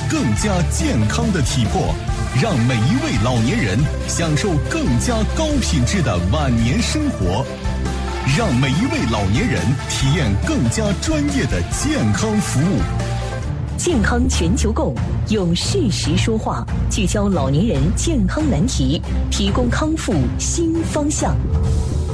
更加健康的体魄，让每一位老年人享受更加高品质的晚年生活，让每一位老年人体验更加专业的健康服务。 健康全球购用事实说话，聚焦老年人健康难题，提供康复新方向。